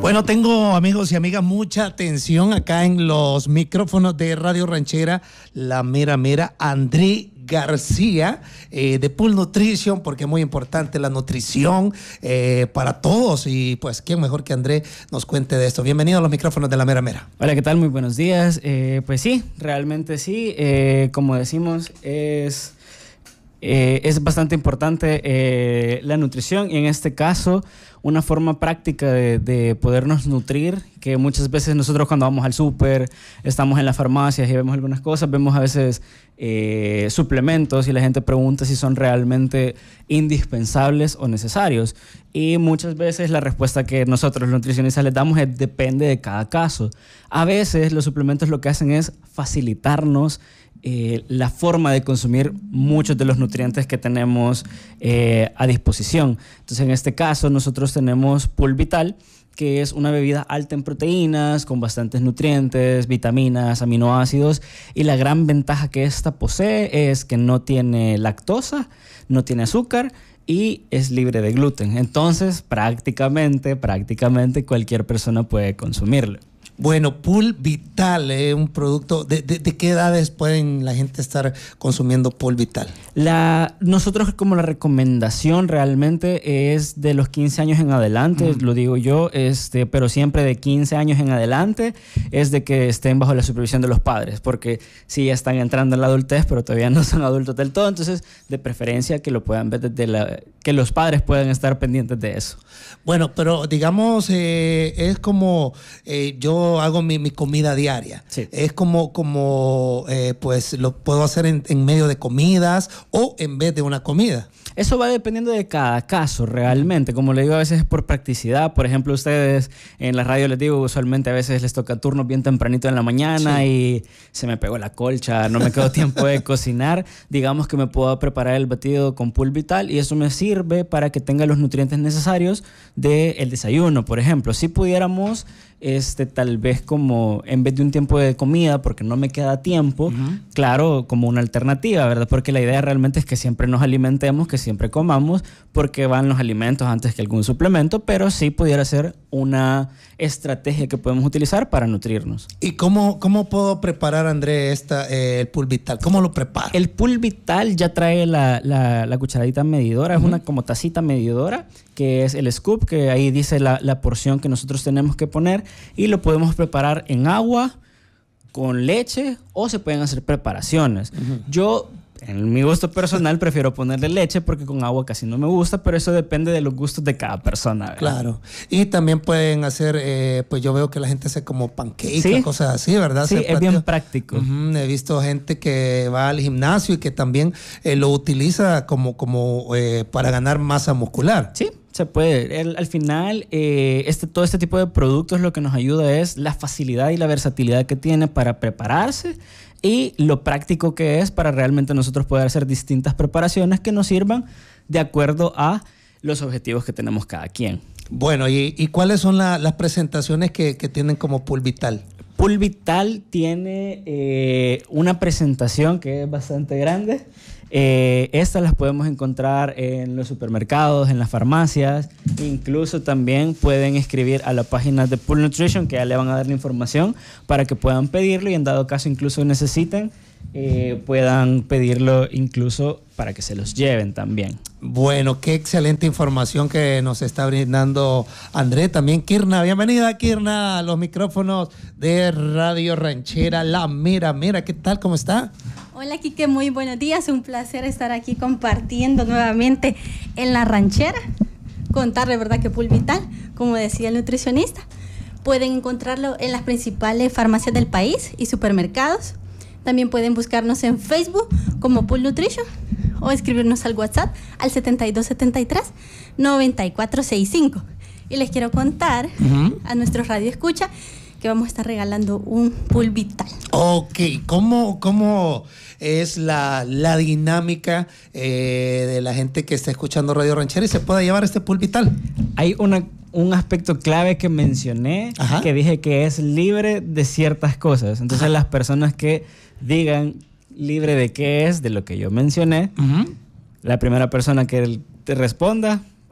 Bueno, tengo amigos y amigas mucha atención acá en los micrófonos de Radio Ranchera, la mera mera, André García de Pool Nutrition, porque es muy importante la nutrición para todos, y pues quién mejor que André nos cuente de esto. Bienvenido a los micrófonos de la mera mera. Hola, ¿qué tal? Muy buenos días. Pues sí, realmente sí, como decimos, es bastante importante la nutrición, y en este caso una forma práctica de podernos nutrir, que muchas veces nosotros cuando vamos al súper, estamos en las farmacias y vemos algunas cosas, vemos a veces suplementos y la gente pregunta si son realmente indispensables o necesarios, y muchas veces la respuesta que nosotros los nutricionistas les damos es depende de cada caso. A veces los suplementos lo que hacen es facilitarnos la forma de consumir muchos de los nutrientes que tenemos a disposición. Entonces, en este caso, nosotros tenemos Pool Vital, que es una bebida alta en proteínas, con bastantes nutrientes, vitaminas, aminoácidos, y la gran ventaja que esta posee es que no tiene lactosa, no tiene azúcar y es libre de gluten. Entonces, prácticamente cualquier persona puede consumirlo. Bueno, Pool Vital es un producto. ¿De qué edades pueden la gente estar consumiendo Pool Vital? Nosotros, como la recomendación realmente es de los 15 años en adelante, lo digo yo, pero siempre de 15 años en adelante es de que estén bajo la supervisión de los padres, porque sí ya están entrando en la adultez, pero todavía no son adultos del todo, entonces de preferencia que lo puedan ver que los padres puedan estar pendientes de eso. Bueno, pero digamos, es como yo hago mi comida diaria. Sí. Es como pues lo puedo hacer en medio de comidas o en vez de una comida. Eso va dependiendo de cada caso realmente. Como le digo, a veces es por practicidad. Por ejemplo, ustedes en la radio les digo, usualmente a veces les toca turnos bien tempranito en la mañana, sí, y se me pegó la colcha, no me quedó tiempo de cocinar. Digamos que me puedo preparar el batido con Pool Vital y eso me sirve para que tenga los nutrientes necesarios del desayuno, por ejemplo. Si pudiéramos tal vez como en vez de un tiempo de comida, porque no me queda tiempo, claro, como una alternativa, ¿verdad? Porque la idea realmente es que siempre nos alimentemos, que siempre comamos, porque van los alimentos antes que algún suplemento, pero sí pudiera ser una estrategia que podemos utilizar para nutrirnos. ¿Y cómo puedo preparar, André, el Pool Vital? ¿Cómo lo preparo? El Pool Vital ya trae la cucharadita medidora, es una como tacita medidora, que es el scoop, que ahí dice la porción que nosotros tenemos que poner, y lo podemos preparar en agua, con leche, o se pueden hacer preparaciones. Yo, en mi gusto personal, prefiero ponerle leche porque con agua casi no me gusta, pero eso depende de los gustos de cada persona, ¿verdad? Claro. Y también pueden hacer, pues yo veo que la gente hace como pancakes, ¿sí? Cosas así, ¿verdad? Sí, es bien práctico. He visto gente que va al gimnasio y que también lo utiliza como para ganar masa muscular. Sí. Se puede. Al final, todo este tipo de productos lo que nos ayuda es la facilidad y la versatilidad que tiene para prepararse y lo práctico que es para realmente nosotros poder hacer distintas preparaciones que nos sirvan de acuerdo a los objetivos que tenemos cada quien. Bueno, ¿y cuáles son las presentaciones que tienen como Pool Vital? Pool Vital tiene una presentación que es bastante grande. Estas las podemos encontrar en los supermercados, en las farmacias. Incluso también pueden escribir a la página de Pool Nutrition, que ya le van a dar la información para que puedan pedirlo, y en dado caso incluso necesiten, puedan pedirlo incluso para que se los lleven también. Bueno, qué excelente información que nos está brindando André. También Kirna, bienvenida Kirna a los micrófonos de Radio Ranchera, la mera mera. ¿Qué tal? ¿Cómo está? Hola Quique, muy buenos días. Un placer estar aquí compartiendo nuevamente en la ranchera. Contarle, ¿verdad?, que Pool Vital, como decía el nutricionista, pueden encontrarlo en las principales farmacias del país y supermercados. También pueden buscarnos en Facebook como Pool Nutrition o escribirnos al WhatsApp al 7273-9465. Y les quiero contar a nuestros radioescucha que vamos a estar regalando un Pool Vital. Ok, ¿cómo es la dinámica de la gente que está escuchando Radio Ranchera y se pueda llevar este Pool Vital? Hay un aspecto clave que mencioné, que dije que es libre de ciertas cosas. Entonces las personas que digan libre de qué es, de lo que yo mencioné, la primera persona que te responda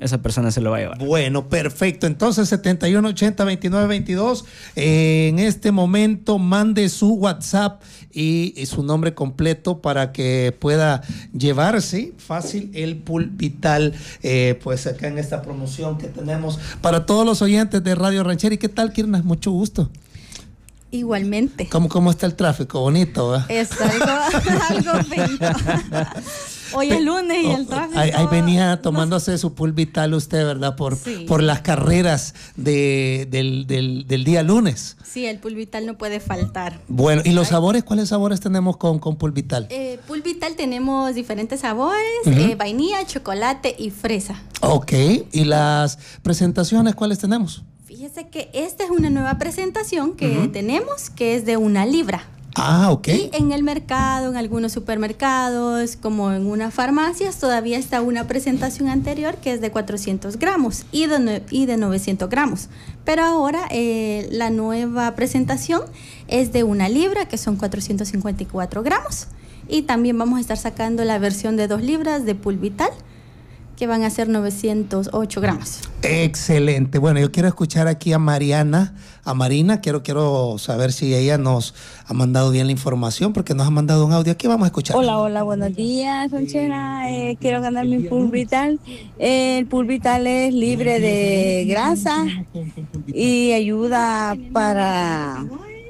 esa persona se lo va a llevar. Bueno, perfecto. Entonces, 7180-2922. En este momento, mande su WhatsApp y su nombre completo para que pueda llevarse fácil el Pulvital, pues acá en esta promoción que tenemos para todos los oyentes de Radio Ranchera. ¿Y qué tal, Kirna? Mucho gusto. Igualmente. ¿Cómo está el tráfico? Bonito, ¿verdad? Es algo feito. Hoy es lunes y el tráfico. Ahí venía tomándose su Pulvital usted, ¿verdad? Por las carreras del día lunes. Sí, el Pulvital no puede faltar. Bueno, ¿y los sabores? ¿Cuáles sabores tenemos con Pulvital? Pulvital tenemos diferentes sabores, vainilla, chocolate y fresa. Ok, ¿y las presentaciones cuáles tenemos? Fíjese que esta es una nueva presentación que tenemos, que es de 1 libra. Ah, ok. Y en el mercado, en algunos supermercados, como en unas farmacias, todavía está una presentación anterior que es de 400 gramos y de 900 gramos. Pero ahora la nueva presentación es de 1 libra, que son 454 gramos. Y también vamos a estar sacando la versión de 2 libras de Pulvital, que van a ser 908 gramos. Excelente. Bueno, yo quiero escuchar aquí a Marina. Quiero saber si ella nos ha mandado bien la información, porque nos ha mandado un audio. Aquí vamos a escuchar. Hola, buenos días, Ranchera. Quiero ganar mi Pulvital. El Pulvital es libre de grasa y ayuda para...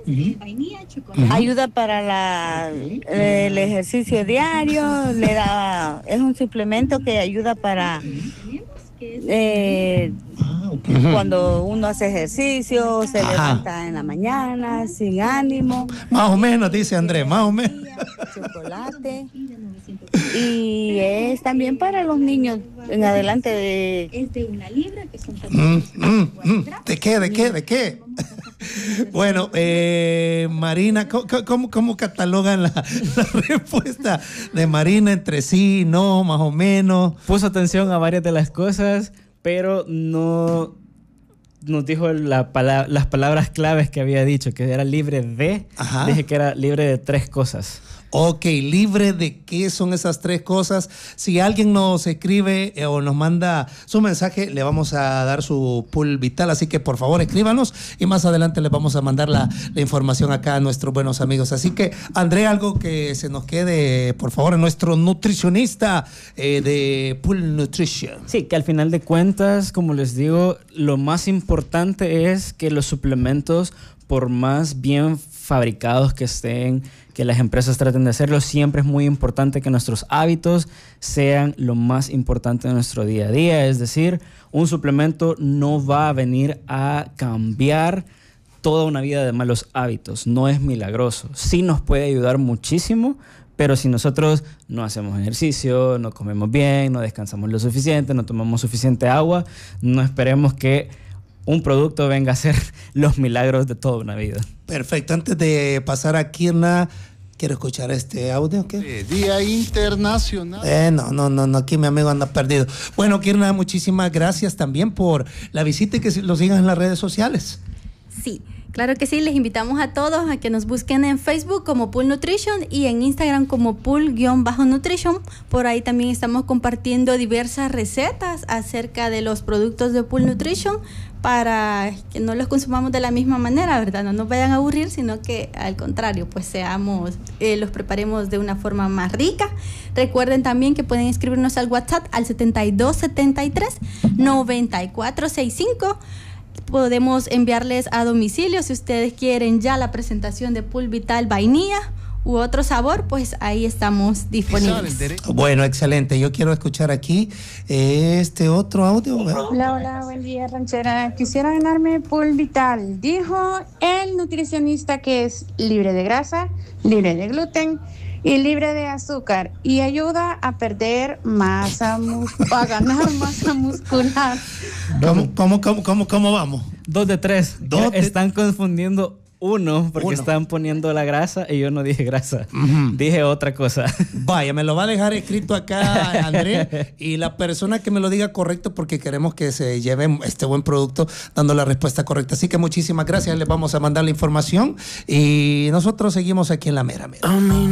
Ayuda para el ejercicio diario, es un suplemento que ayuda para cuando uno hace ejercicio, se levanta en la mañana sin ánimo. Más o menos, dice Andrés, más o menos. Chocolate. Y es también para los niños en adelante de... Es de 1 libra, que son... ¿De qué? Bueno, Marina, ¿cómo catalogan la respuesta de Marina entre sí, no, más o menos? Puso atención a varias de las cosas, pero no nos dijo las palabras claves que había dicho, que era libre de. Ajá. Dije que era libre de 3 cosas. Ok, ¿libre de qué son esas 3 cosas? Si alguien nos escribe o nos manda su mensaje, le vamos a dar su Pulvital, así que por favor escríbanos y más adelante les vamos a mandar la información acá a nuestros buenos amigos. Así que, André, algo que se nos quede, por favor, a nuestro nutricionista de Pul Nutrition. Sí, que al final de cuentas, como les digo, lo más importante es que los suplementos, por más bien fabricados que estén, que las empresas traten de hacerlo, siempre es muy importante que nuestros hábitos sean lo más importante de nuestro día a día. Es decir, un suplemento no va a venir a cambiar toda una vida de malos hábitos. No es milagroso. Sí nos puede ayudar muchísimo, pero si nosotros no hacemos ejercicio, no comemos bien, no descansamos lo suficiente, no tomamos suficiente agua, no esperemos que un producto venga a hacer los milagros de toda una vida. Perfecto. Antes de pasar a Kirna, quiero escuchar este audio. ¿Qué? Día Internacional. No, aquí mi amigo anda perdido. Bueno, Kirna, muchísimas gracias también por la visita y que lo sigan en las redes sociales. Sí, claro que sí. Les invitamos a todos a que nos busquen en Facebook como Pul Nutrition y en Instagram como Pul_Nutrition. Por ahí también estamos compartiendo diversas recetas acerca de los productos de Pul Nutrition, para que no los consumamos de la misma manera, ¿verdad? No nos vayan a aburrir, sino que al contrario, pues los preparemos de una forma más rica. Recuerden también que pueden escribirnos al WhatsApp al 7273-9465. Podemos enviarles a domicilio si ustedes quieren ya la presentación de Pulvital vainilla u otro sabor, pues ahí estamos disponibles. Bueno, excelente. Yo quiero escuchar aquí este otro audio. Hola, buen día, Ranchera. Quisiera ganarme Pulvital. Dijo el nutricionista que es libre de grasa, libre de gluten y libre de azúcar, y ayuda a perder a ganar masa muscular. ¿Cómo vamos? 2 de 3. Están confundiendo uno, porque están poniendo la grasa y yo no dije grasa. Dije otra cosa. Vaya, me lo va a dejar escrito acá, André, y la persona que me lo diga correcto, porque queremos que se lleve este buen producto dando la respuesta correcta. Así que muchísimas gracias, les vamos a mandar la información y nosotros seguimos aquí en la mera.